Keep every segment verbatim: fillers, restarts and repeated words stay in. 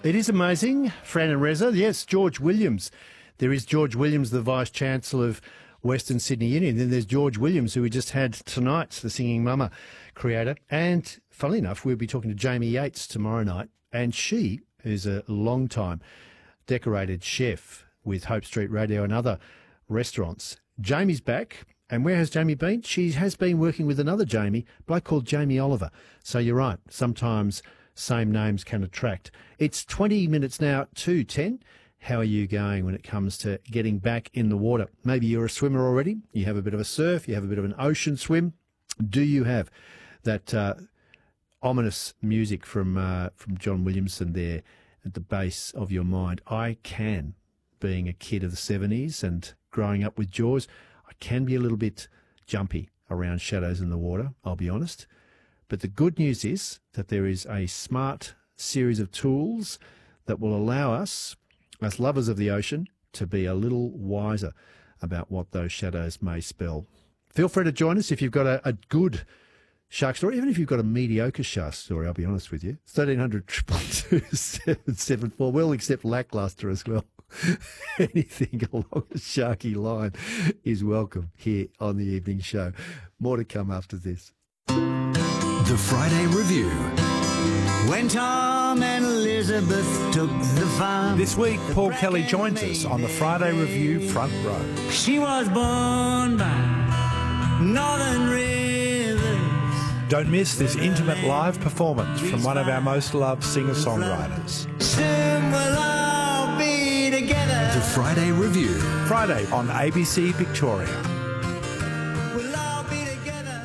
It is amazing, Fran and Reza. Yes, George Williams. There is George Williams, the Vice-Chancellor of Western Sydney Union. Then there's George Williams, who we just had tonight, the Singing Mama creator. And funnily enough, we'll be talking to Jamie Yates tomorrow night. And she is a long-time decorated chef with Hope Street Radio and other restaurants. Jamie's back. And where has Jamie been? She has been working with another Jamie, a bloke called Jamie Oliver. So you're right. Sometimes same names can attract. It's twenty minutes now to ten. How are you going when it comes to getting back in the water? Maybe you're a swimmer already. You have a bit of a surf. You have a bit of an ocean swim. Do you have that uh, ominous music from uh, from John Williamson there at the base of your mind? I can, being a kid of the seventies and growing up with Jaws, I can be a little bit jumpy around shadows in the water, I'll be honest. But the good news is that there is a smart series of tools that will allow us, as lovers of the ocean, to be a little wiser about what those shadows may spell. Feel free to join us if you've got a, a good shark story, even if you've got a mediocre shark story, I'll be honest with you. thirteen hundred, two two two, seven seven four. We'll accept lacklustre as well. Anything along a sharky line is welcome here on the evening show. More to come after this. The Friday Review. When Tom and Elizabeth took the farm. This week, Paul Kelly joins us on the Friday Review front row. She was born by Northern Rivers. Don't miss this intimate live performance from one of our most loved singer-songwriters. Soon we'll all be together. The Friday Review. Friday on A B C Victoria. We'll all be together.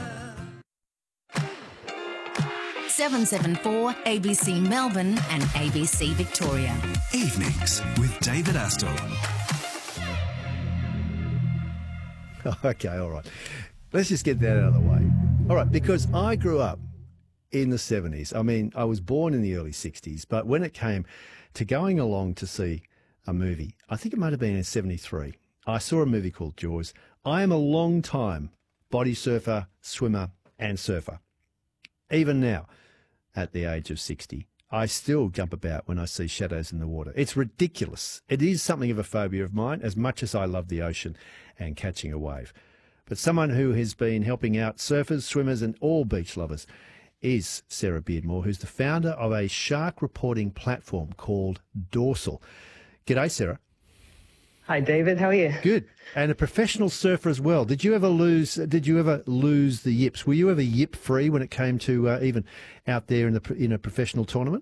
seven seven four A B C Melbourne and A B C Victoria. Evenings with David Astle. Okay, all right. Let's just get that out of the way. All right, because I grew up in the seventies. I mean, I was born in the early sixties, but when it came to going along to see a movie, I think it might have been in seventy-three, I saw a movie called Jaws. I am a long time body surfer, swimmer and surfer. Even now, at the age of sixty, I still jump about when I see shadows in the water. It's ridiculous. It is something of a phobia of mine, as much as I love the ocean and catching a wave. But someone who has been helping out surfers, swimmers and all beach lovers is Sarah Beardmore, who's the founder of a shark reporting platform called Dorsal. G'day, Sarah. Hi, David. How are you? Good. And a professional surfer as well. Did you ever lose? Did you ever lose the yips? Were you ever yip free when it came to uh, even out there in the in a professional tournament?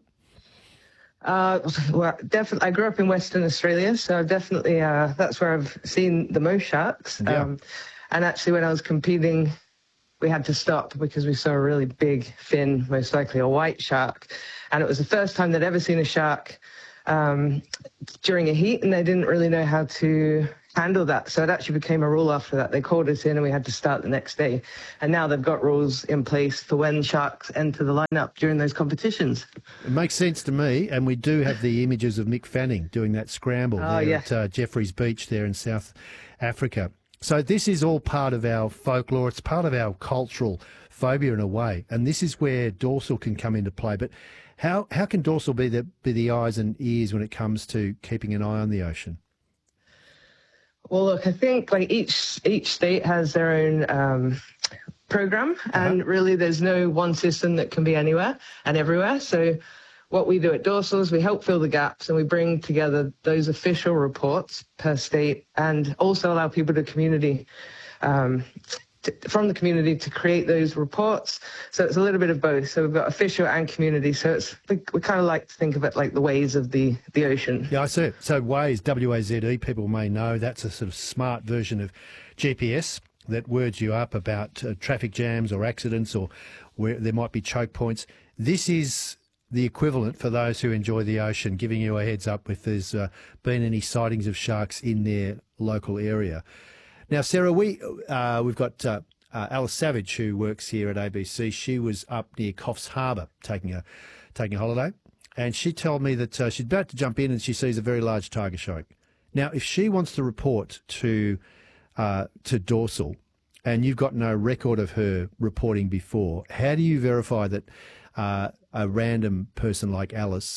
Uh, well, definitely. I grew up in Western Australia, so definitely uh, that's where I've seen the most sharks. Yeah. Um, and actually, when I was competing, we had to stop because we saw a really big fin, most likely a white shark, and it was the first time they'd ever seen a shark um, during a heat, and they didn't really know how to handle that. So it actually became a rule after that. They called us in and we had to start the next day. And now they've got rules in place for when sharks enter the lineup during those competitions. It makes sense to me, and we do have the images of Mick Fanning doing that scramble Oh, there yeah. at uh, Jeffreys Beach there in South Africa. So this is all part of our folklore. It's part of our cultural phobia in a way, and this is where Dorsal can come into play. But how how can Dorsal be the be the eyes and ears when it comes to keeping an eye on the ocean? Well, look, I think like each each state has their own um, program, and Uh-huh. really there's no one system that can be anywhere and everywhere. So what we do at Dorsal is we help fill the gaps, and we bring together those official reports per state, and also allow people to community um, to, from the community to create those reports. So it's a little bit of both. So we've got official and community. So it's we, we kind of like to think of it like the ways of the the ocean. Yeah, I see it. So Waze, W A Z E, people may know that's a sort of smart version of G P S that words you up about uh, traffic jams or accidents or where there might be choke points. This is the equivalent for those who enjoy the ocean, giving you a heads up if there's uh, been any sightings of sharks in their local area. Now, Sarah, we, uh, we've got uh, uh, Alice Savage, who works here at A B C. She was up near Coffs Harbour taking a, taking a holiday, and she told me that uh, she's about to jump in and she sees a very large tiger shark. Now, if she wants to report to uh, to Dorsal, and you've got no record of her reporting before, how do you verify that uh, a random person like Alice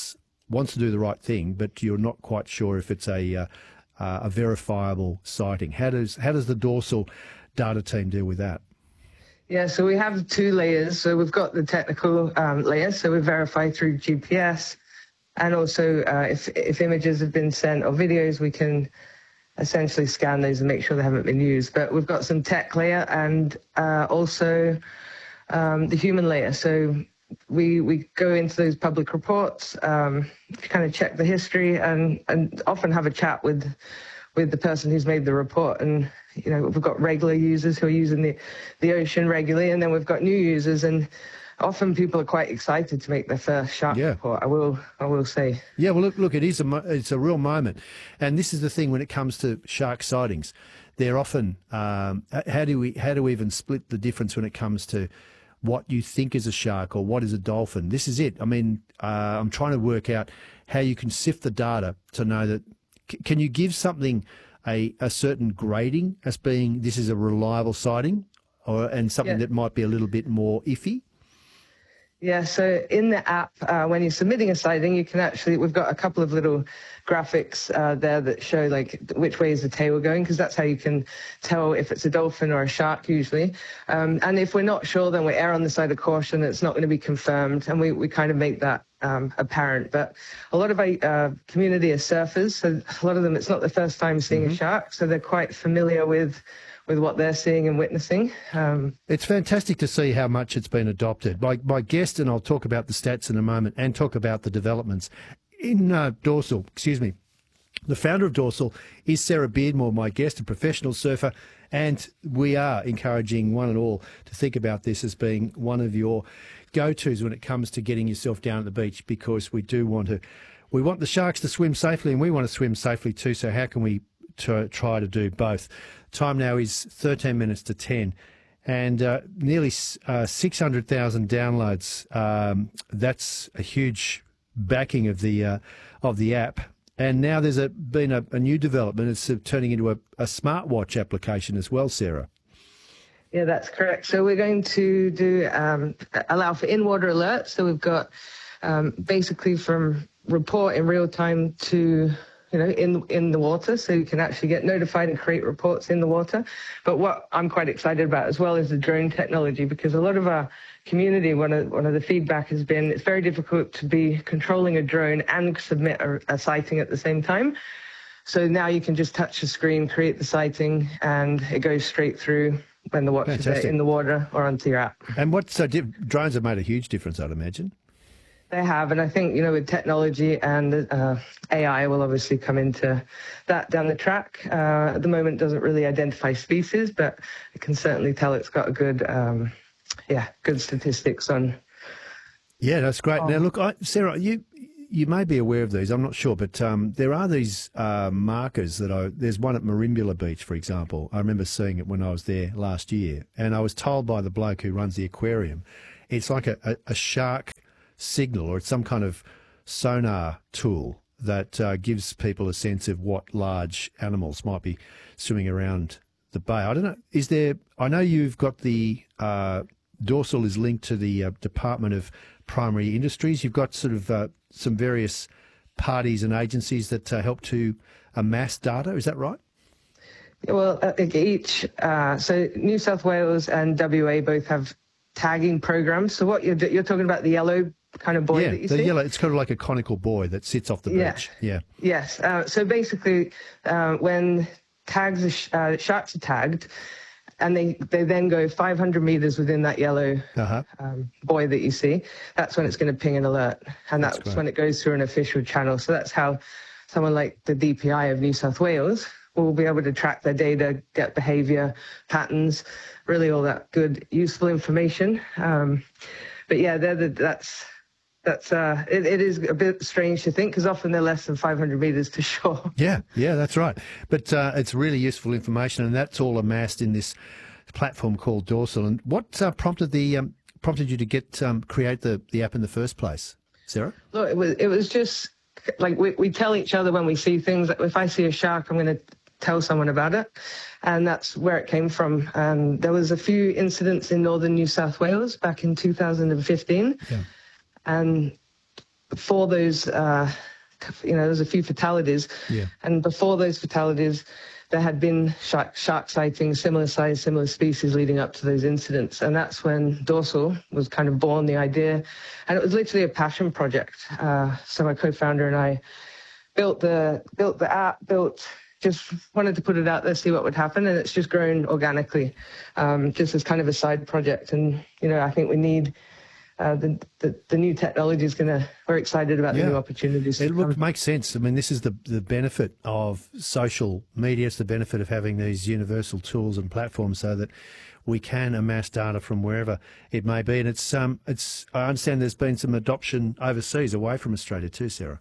wants to do the right thing, but you're not quite sure if it's a uh, uh, a verifiable sighting. How does how does the dorsal data team deal with that? Yeah, so we have two layers. So we've got the technical um, layer, so we verify through G P S, and also uh, if if images have been sent or videos, we can essentially scan those and make sure they haven't been used. But we've got some tech layer and uh, also um, the human layer. So we we go into those public reports, um, kind of check the history, and and often have a chat with with the person who's made the report. And you know, we've got regular users who are using the the ocean regularly, and then we've got new users, and often people are quite excited to make their first shark Yeah. report. I will I will say. Yeah, well, look, look, it is a mo- it's a real moment, and this is the thing when it comes to shark sightings. They're often um, h- how do we how do we even split the difference when it comes to what you think is a shark or what is a dolphin? This is it. I mean, uh, I'm trying to work out how you can sift the data to know that. C- can you give something a a certain grading as being this is a reliable sighting, or and something Yeah. that might be a little bit more iffy? Yeah, so in the app, uh, when you're submitting a sighting, you can actually, we've got a couple of little graphics uh, there that show like which way is the tail going, because that's how you can tell if it's a dolphin or a shark usually. Um, and if we're not sure, then we err on the side of caution. It's not going to be confirmed, and we, we kind of make that um, apparent. But a lot of our uh, community are surfers, so a lot of them, it's not the first time seeing Mm-hmm. a shark, so they're quite familiar with with what they're seeing and witnessing. Um, It's fantastic to see how much it's been adopted. My, my guest, and I'll talk about the stats in a moment and talk about the developments in uh, Dorsal, excuse me. The founder of Dorsal is Sarah Beardmore, my guest, a professional surfer, and we are encouraging one and all to think about this as being one of your go-tos when it comes to getting yourself down at the beach, because we do want to, we want the sharks to swim safely and we want to swim safely too, so how can we to try to do both? Time now is thirteen minutes to ten, and uh, nearly uh, six hundred thousand downloads. Um, that's a huge backing of the uh, of the app. And now there's a, been a, a new development. It's uh, turning into a, a smartwatch application as well, Sarah. Yeah, that's correct. So we're going to do um, allow for in-water alerts. So we've got um, basically from report in real time to you know, in in the water, so you can actually get notified and create reports in the water. But what I'm quite excited about as well is the drone technology, because a lot of our community, one of one of the feedback has been it's very difficult to be controlling a drone and submit a, a sighting at the same time. So now you can just touch the screen, create the sighting, and it goes straight through when the watch is there in the water or onto your app. And what so di- drones have made a huge difference, I'd imagine. They have, and I think, you know, with technology and uh, A I will obviously come into that down the track. Uh, at the moment, it doesn't really identify species, but it can certainly tell it's got a good, um, yeah, good statistics on. Yeah, that's great. Now, look, I, Sarah, you you may be aware of these. I'm not sure, but um, there are these uh, markers that I. There's one at Merimbula Beach, for example. I remember seeing it when I was there last year, and I was told by the bloke who runs the aquarium, it's like a, a, a shark signal, or it's some kind of sonar tool that uh, gives people a sense of what large animals might be swimming around the bay. I don't know. Is there? I know you've got the uh, Dorsal is linked to the uh, Department of Primary Industries. You've got sort of uh, some various parties and agencies that uh, help to amass data. Is that right? Well, I think each. Uh, so New South Wales and W A both have tagging programs. So what you're you're talking about the yellow kind of buoy yeah, that you the see? yellow. It's kind of like a conical buoy that sits off the Yeah. beach. Yeah. Yes. Uh, so basically, uh, when tags are sh- uh, sharks are tagged, and they, they then go five hundred meters within that yellow Uh-huh. um, buoy that you see, that's when it's going to ping an alert, and that's, That's great. when it goes through an official channel. So that's how someone like the D P I of New South Wales will be able to track their data, get behaviour patterns, really all that good, useful information. Um, but yeah, they're the, that's. That's uh, it, it is a bit strange to think, because often they're less than five hundred meters to shore. Yeah, yeah, that's right. But uh, it's really useful information, and that's all amassed in this platform called Dorsal. And what uh, prompted the um, prompted you to get um, create the, the app in the first place, Sarah? Look, it was it was just like we we tell each other when we see things. If I see a shark, I'm going to tell someone about it, and that's where it came from. Um, there was a few incidents in northern New South Wales back in two thousand fifteen. Yeah. And before those, uh, you know, there's a few fatalities. Yeah. And before those fatalities, there had been shark, shark sightings, similar size, similar species leading up to those incidents. And that's when Dorsal was kind of born, the idea. And it was literally a passion project. Uh, so my co-founder and I built the built the app, built, just wanted to put it out there, see what would happen. And it's just grown organically, um, just as kind of a side project. And, you know, I think we need Uh, the, the the new technology is going to, we're excited about Yeah. the new opportunities. It to look, come. makes sense. I mean, this is the, the benefit of social media. It's the benefit of having these universal tools and platforms so that we can amass data from wherever it may be. And it's um it's I understand there's been some adoption overseas, away from Australia too, Sarah.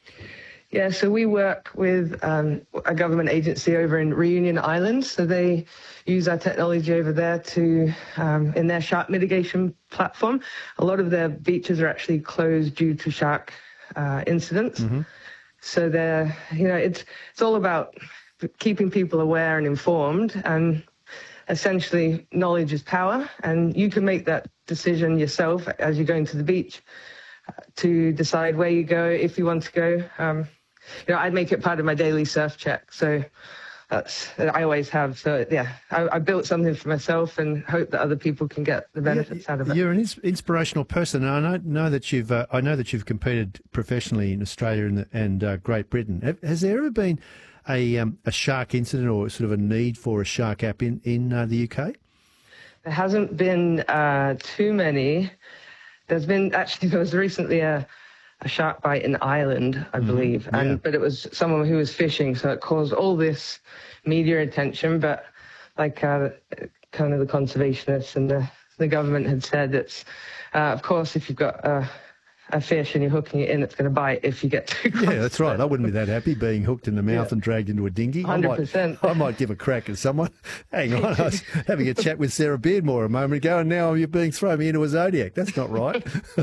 Yeah, so we work with um, a government agency over in Reunion Island. So they use our technology over there to, um, in their shark mitigation platform. A lot of their beaches are actually closed due to shark uh, incidents. Mm-hmm. So they're, you know, it's it's all about keeping people aware and informed. And essentially, knowledge is power. And you can make that decision yourself as you're going to the beach uh, to decide where you go, if you want to go. Um, You know, I make it part of my daily surf check. So that's, I always have. So yeah, I, I built something for myself and hope that other people can get the benefits Yeah, out of it. You're an ins- inspirational person, and I know, know that you've uh, I know that you've competed professionally in Australia and, and uh, Great Britain. Have, has there ever been a um, a shark incident or sort of a need for a shark app in in uh, the U K? There hasn't been uh, too many. There's been, actually, there was recently a a shark bite in Ireland, I believe, Mm-hmm. Yeah. and but it was someone who was fishing, so it caused all this media attention. But like uh, kind of the conservationists and the, the government had said, it's uh, of course if you've got a, a fish and you're hooking it in, it's going to bite if you get too close. Yeah, that's right. I wouldn't be that happy being hooked in the mouth Yeah. and dragged into a dinghy. one hundred percent. I might, I might give a crack at someone. Hang on, I was having a chat with Sarah Beardmore a moment ago, and now you're being thrown me into a Zodiac. That's not right.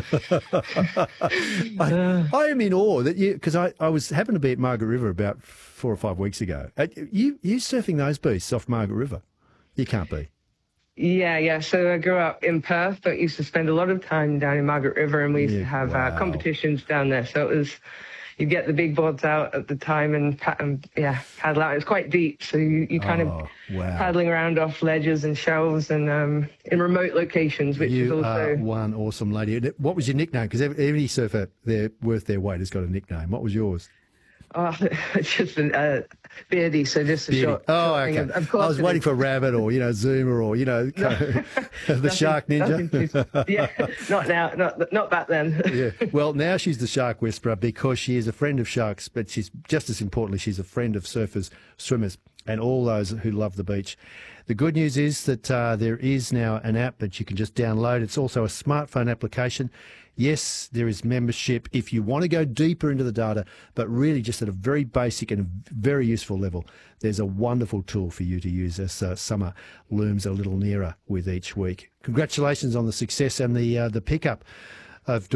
I, I am in awe that you, because I, I was happened to be at Margaret River about four or five weeks ago. Uh, You you surfing those beasts off Margaret River? You can't be. Yeah, yeah. So I grew up in Perth, but used to spend a lot of time down in Margaret River, and we used Yeah, to have wow. uh, competitions down there. So it was, you'd get the big boards out at the time and, pa- and yeah, paddle out. It was quite deep, so you, you kind Oh, of wow. paddling around off ledges and shelves and um, in remote locations, which is You also. are one awesome lady. What was your nickname? Because every, every surfer they're worth their weight has got a nickname. What was yours? Oh, it's just been uh, Beardy, so just a Beauty. short. Oh, short thing. okay. Of course I was it waiting is. for Rabbit or, you know, Zoomer or, you know, the Nothing- Shark nothing Ninja. too- yeah, not now, not not back then. Yeah. Well, now she's the Shark Whisperer because she is a friend of sharks, but she's just as importantly, she's a friend of surfers, swimmers, and all those who love the beach. The good news is that uh, there is now an app that you can just download. It's also a smartphone application. Yes, there is membership if you want to go deeper into the data, but really just at a very basic and very useful level. There's a wonderful tool for you to use as uh, summer looms a little nearer with each week. Congratulations on the success and the uh, the pickup of